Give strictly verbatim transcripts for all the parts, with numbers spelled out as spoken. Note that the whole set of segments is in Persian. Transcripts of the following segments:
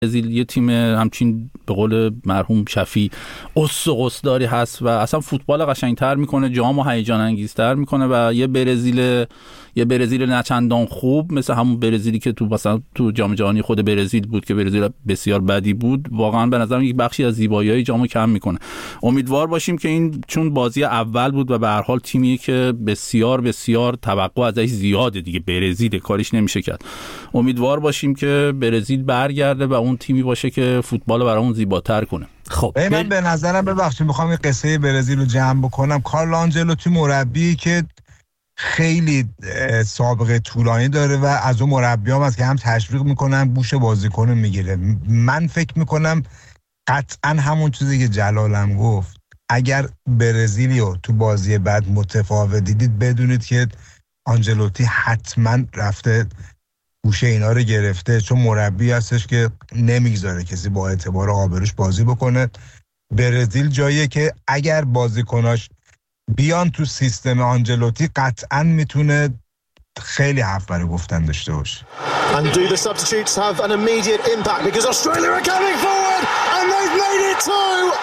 برزیل یه تیم همچین به قول مرحوم شفیع اس و قصداری هست و اصلا فوتبال قشنگتر میکنه، جام و هیجان انگیزتر میکنه و یه برزیل یه برزیل نچندان خوب مثل همون برزیلی که تو مثلا تو جام جهانی خود برزیل بود که برزیل بسیار بدی بود، واقعا به نظرم یک بخشی از زیبایی‌های جامو کم میکنه. امیدوار باشیم که این چون بازی اول بود و به هر حال تیمی که بسیار بسیار توقع ازش زیاده دیگه، برزیل کاریش نمیشه کرد، امیدوار باشیم که برزیل برگرده و اون تیمی باشه که فوتبال برامون زیباتر کنه. خب من به نظرم ببخشید میخوام این قصه برزیل رو جمع بکنم. کارلو آنجلوتی مربی که خیلی سابقه طولانی داره و از اون مربیام هست که هم تشویق میکنن بوش بازیکن میگیره. من فکر میکنم قطعا همون چیزی که جلالم گفت، اگر برزیلیو تو بازی بعد متفاوت دیدید بدونید که آنجلوتی حتما رفته گوشه اینا رو گرفته، چون مربی هستش که نمیگذاره کسی با اعتبار و آبروش بازی بکنه. برزیل جاییه که اگر بازیکناش بیان تو سیستم آنجلوتی قطعا میتونه خیلی حرف برای گفتن داشته باشه. And do the substitutes have an immediate impact because Australia are coming forward and they've made it too.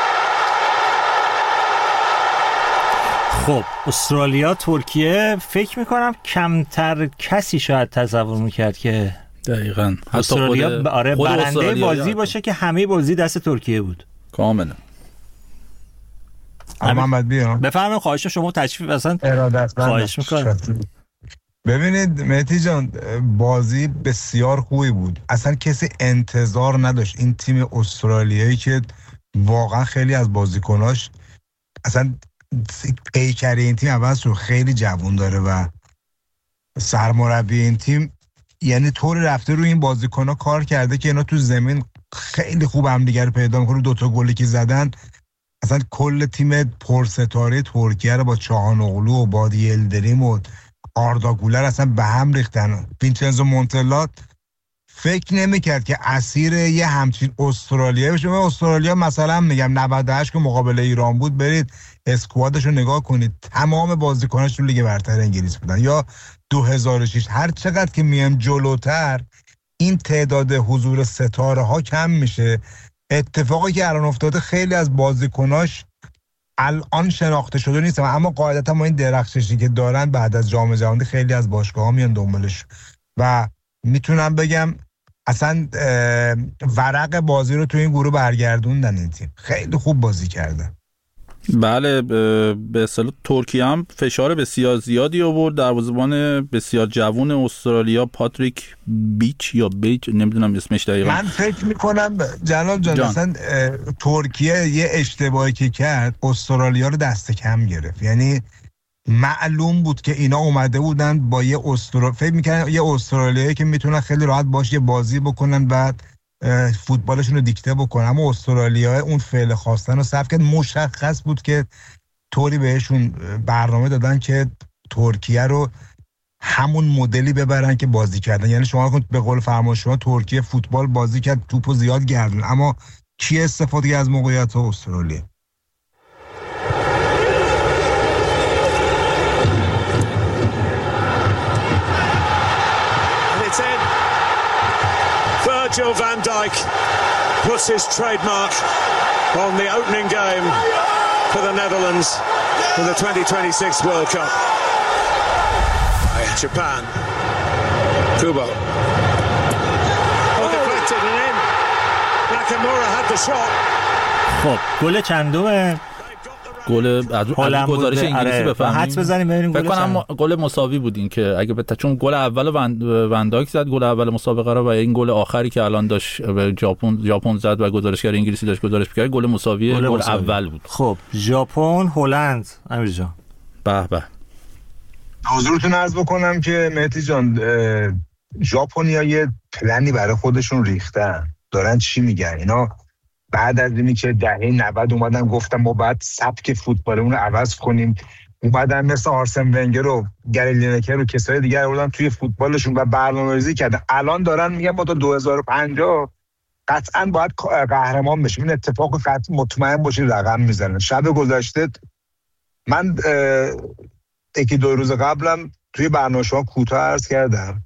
خب استرالیا ترکیه فکر میکنم کمتر کسی شاید تصور میکرد که دقیقاً استرالیا آره برنده بازی باشه که همه بازی دست ترکیه بود کاملا. محمد بیا بفرمایید. خواهش شما تشریف اصلا خواهش میکنم. ببینید مهدی جان بازی بسیار خوبی بود، اصلا کسی انتظار نداشت این تیم استرالیایی که واقعا خیلی از بازیکناش اصلا پیکری این تیم اول رو خیلی جوان داره و سرمربی این تیم یعنی طور رفته روی این بازیکن‌ها کار کرده که اینا تو زمین خیلی خوب هم دیگه رو پیدا می‌کنن. دو تا گلی که زدن اصلا کل تیم پرستاره ترکیه رو با چاهانوغلو و با یلدریم و آردا گولر اصلا به هم ریختن. وینچنزو مونتلا فکر نمی‌کرد که اسیر یه همچین استرالیایی بشه. استرالیا مثلا میگم نود و هشت که مقابل ایران بود، برید اسکوادش رو نگاه کنید، تمام بازیکناش تو لیگ برتر انگلیس بودن، یا دو هزار و شش. هر چقدر که میام جلوتر این تعداد حضور ستاره ها کم میشه. اتفاقی که الان افتاده خیلی از بازیکناش الان شناخته شده نیستن، اما قاعدتا ما این درخششی که دارن بعد از جام جهانی خیلی از باشگاه‌ها میان دنبالش و میتونم بگم اصلا ورق بازی رو تو این گروه برگردوندن. این تیم خیلی خوب بازی کردن. بله به اصطلاح ترکیه هم فشار بسیار زیادی آورد. دروازه‌بان بسیار جوان استرالیا پاتریک بیچ یا بیچ نمیدونم اسمش دقیقاً، من فکر میکنم جلال جان مثلا ترکیه یه اشتباهی که کرد استرالیا رو دست کم گرفت. یعنی معلوم بود که اینا اومده بودن با یه استرالیا، فکر میکنن یه استرالیایی که میتونن خیلی راحت باشه بازی بکنن بعد فوتبالشون رو دیکته بکنن، اما استرالیا اون فعل خواستن رو صرف کرد. مشخص بود که طوری بهشون برنامه دادن که ترکیه رو همون مدلی ببرن که بازی کردن. یعنی شما به قول فرمان شما ترکیه فوتبال بازی کرد، توپو زیاد گردون، اما کی استفاده از موقعیت استرالیا؟ Virgil van Dijk puts his trademark on the opening game for the Netherlands for the twenty twenty-six World Cup. Japan. Kubo. Oh, deflected and in. Nakamura had the shot. خب گل چندمه؟ گل از گزارش انگلیسی بفهمیم. حدس بزنیم ببینیم. فکر کنم گل مساوی بود این که اگه بتا... چون گل اول ونداک زد گل اول مسابقه رو و این گل آخری که الان داشت ژاپن ژاپن زد و گزارشگر انگلیسی داشت گزارش می‌کرد گل مساوی گل, گل اول بود. خب ژاپن هلند امیر جان. به به. حضورتون عرض بکنم که مهدی جان ژاپنیا یه پلنی برای خودشون ریختن، دارن چی میگن اینا بعد از اینی که دهه نود اومدن گفتم ما باید سبک فوتبالمون رو عوض کنیم، اومدن مثل آرسن ونگر و گری لینکر و کسای دیگر آوردن توی فوتبالشون و برنامه‌ریزی کردن. الان دارن میگن ما تا دو هزار و پنجاه قطعاً باید قهرمان بشیم. این اتفاق قطعاً مطمئن باشید رقم میزنن. شب گذشته من یکی دو روز قبلم توی برنامه شما کوتاه عرض کردم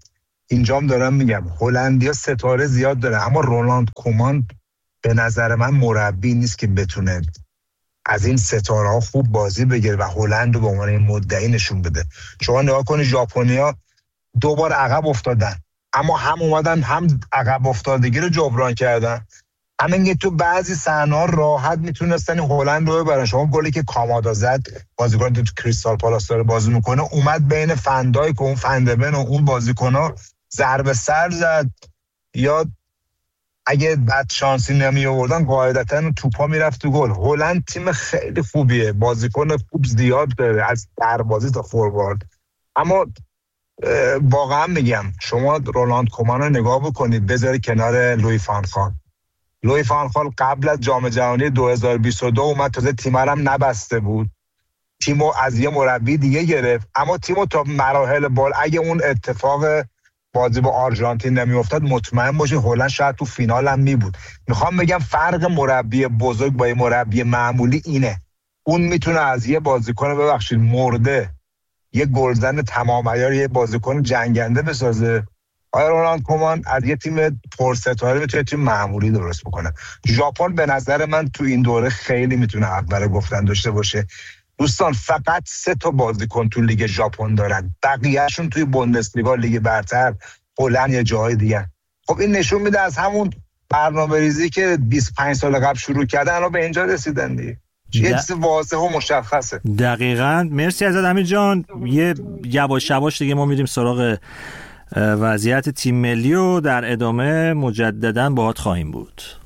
اینجام دارم میگم هلندیا ستاره زیاد داره، اما رونالد کومان به نظر من مربی نیست که بتونه از این ستاره ها خوب بازی بگیره و هلند رو به عنوان مدعی نشون بده. شما نگاه کنید ژاپنیا دوبار عقب افتادن، اما هم اومدن هم عقب افتادگی رو جبران کردن. همین تو بعضی صحنه‌ها راحت میتونستن هلند رو ببرن. شما گلی که کامادا زد، بازیکن تو کریستال پالاس داره بازی میکنه، اومد بین فندای که اون فندبن و اون بازیکن‌ها ضربه سر زد، یا اگه بد شانسی نمی آوردن قاعدتاً توپا میرفت تو گل. هلند تیم خیلی خوبیه، بازیکن خوب زیاد داره از دروازه تا فوروارد، اما واقعا میگم شما رونالد کومان رو نگاه بکنید، بذاری کنار لوی فان خال. لوی فان خال قبل از جام جهانی دو هزار و بیست و دو اومد، تازه تیم هم نبسته بود، تیمو از یه مربی دیگه گرفت، اما تیمو تا مراحل بال اگه اون اتفاق بازی با آرژانتین نمیافتاد مطمئن باشه هلند شاید تو فینال هم می بود. میخوام بگم فرق مربی بزرگ با یه مربی معمولی اینه، اون میتونه از یه بازیکن ببخشید مرده یه گلزن تمام عیار، یه بازیکن جنگنده بسازه. آیا رونالد کومان از یه تیم پرستاره میتونه تیم معمولی درست بکنه؟ ژاپن به نظر من تو این دوره خیلی میتونه اول گفتن داشته باشه. دوستان فقط سه تا بازیکن تو لیگ ژاپن دارن، بقیه‌شون توی بوندسلیگا، لیگ برتر، هلند یا جای دیگه. خب این نشون میده از همون برنامه‌ریزی که بیست و پنج سال قبل شروع کردن الان به اینجا رسیدن دیگه. یه چیز واضحه و مشخصه. دقیقاً. مرسی ازت امیر جان. یه یواش یواش دیگه ما میریم سراغ وضعیت تیم ملی و در ادامه مجدداً باهات خواهیم بود.